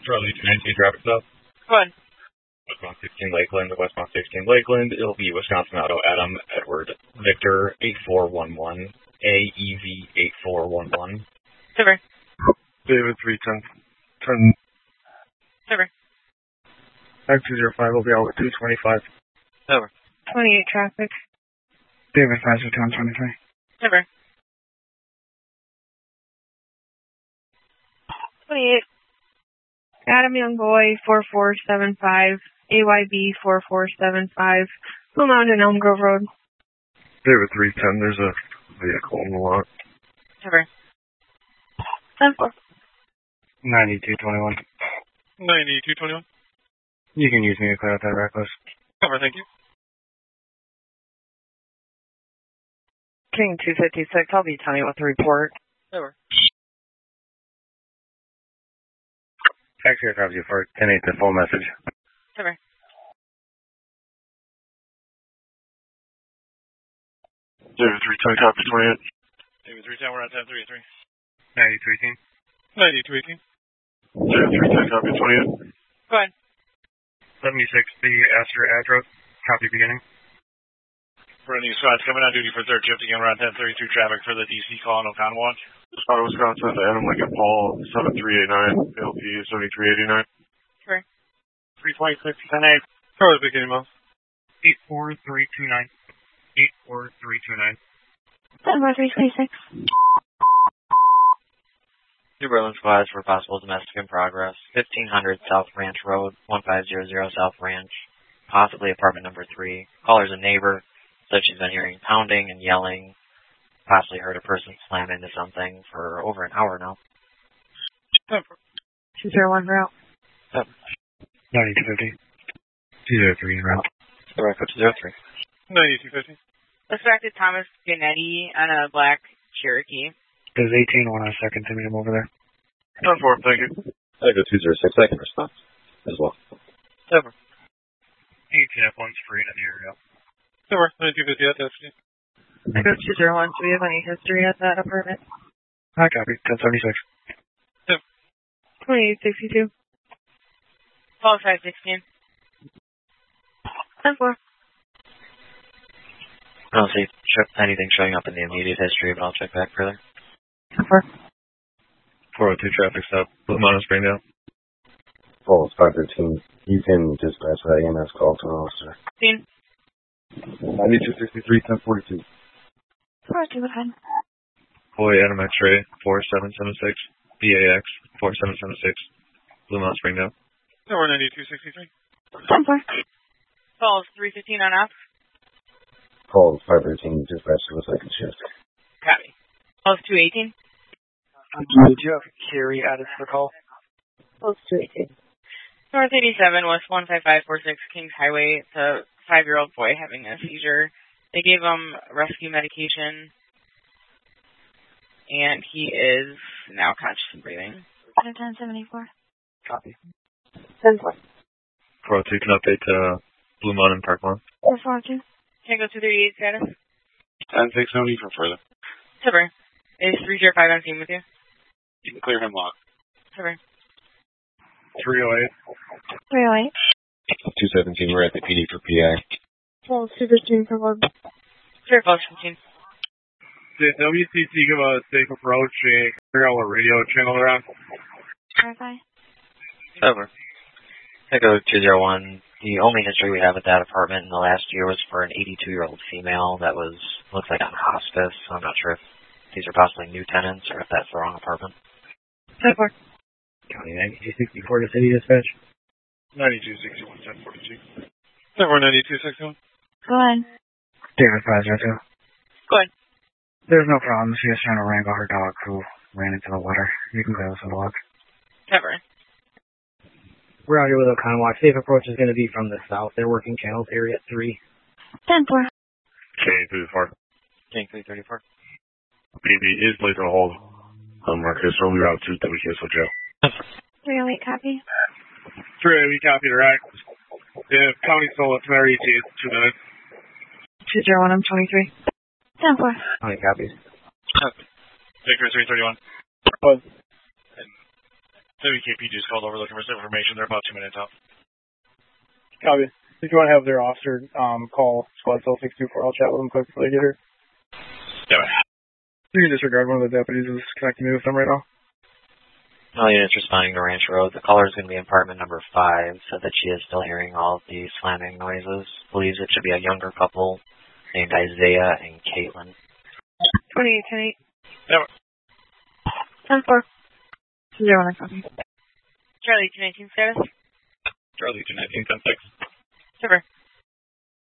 Charlie 219 traffic stop. Go ahead. Westbound 16 Lakeland, westbound 16 Lakeland. It'll be Wisconsin Auto Adam Edward Victor 8411 AEV 8411. Silver. David 310. Silver. Back 205 will be out with 225. Silver. 28 traffic. David 52123. Silver. 28. Adam Young Boy 4475. AYB 4475. Blue Mountain, Elm Grove Road. David 310, there's a vehicle in the lot. Silver. 10-4. 9221. 9221. You can use me to clear out that reckless. Cover, thank you. King 256, I'll be telling you what to report. Silver. Taxi aircraft you for 10-8, the full message. Silver. David 310, copy 28. David 310, we're on 1033. 9218. 9218. David 310, copy 28. Go ahead. 76, the Astor Adro, copy beginning. For any squads coming on duty for third shift again, we're on 1032 traffic for the DC call on Oconomowoc. Auto Wisconsin, Adam Lincoln Paul, 7389, LP 7389. Sure. 326, 10-8. Cover the beginning, Mo. 84329. 84329. 74336. New Berlin squads for possible domestic in progress. 1500 South Ranch Road, 1500 South Ranch, possibly apartment number 3. Caller's a neighbor, said she's been hearing pounding and yelling, possibly heard a person slam into something for over an hour now. 201 route. 9250. 203 en route. Direct 203. 9250. Suspected Thomas Ganetti on a black Cherokee. Does 18 want a second to meet him over there? 10-4, thank you. Echo 206, second response as well. Silver. 18 F1 free in the area. Silver. 9250 at that street. Echo 201, do we have any history at that apartment? I copy. 1076. 2862. 12516. 10-4. I don't see anything showing up in the immediate history, but I'll check back further. 10-4. 402 traffic stop, Blue Mountain, Springdale. Paul 513. You can dispatch that EMS call to an officer. 9263, 1042. 402 ahead. Boy Adam X-ray 4776, BAX 4776, Blue Mountain, Springdale. Silver 9263. 10-4. Calls 315 on off. Paul 513, dispatch to the second shift. Copy. Calls 218. Did you have Carrie added to the call? Close to 18. North 87 West 15546 Kings Highway. It's a 5-year-old boy having a seizure. They gave him rescue medication, and he is now conscious and breathing. 1074. Copy. 10-4. 402 can update to Blue Mountain, Parkmont. 442. Tango 238 status. 106, no need for further. Silver. Is 305 on scene with you? You can clear him lock. Silver. 308. 308. 217, we're at the PD for PI. Paul 215 for Ward. Sure, Falls 15. Did WCC give a safe approach and figure out what radio channel they're on? Verify. Silver. Echo 201. The only history we have at that apartment in the last year was for an 82-year-old female that looks like on hospice. So I'm not sure if these are possibly new tenants or if that's the wrong apartment. 10-4. County 9264 to City Dispatch. 9261, 1042. Silver 9261. Go ahead. David 502. Go ahead. There's no problem. She was trying to wrangle her dog who ran into the water. You can clear us with a look. Silver. We're out here with Oconomowoc. Safe approach is going to be from the south. They're working channels area 3. 10-4. K334. King 334. BB is placed on hold. Marcus, only route 2 to Castle Jail. 308 copy. 308 copy, right? If County Soul, it's very easy. It's 2 minutes. 201, I'm 23. 10-4. How many copies? Baker 331. WKPD is called over looking for some information. They're about 2 minutes out. Copy. If you want to have their officer call squad cell 624, I'll chat with them quick before they get here. Yeah. You can disregard one of the deputies who's connecting me with them right now. All units responding to Ranch Road. The caller is going to be in apartment number 5. Said that she is still hearing all of the slamming noises. Believes it should be a younger couple named Isaiah and Caitlin. 28, 10-8. Yeah. 10-4. 0 copy. Charlie 219 status. Charlie 219, 10-6. Super.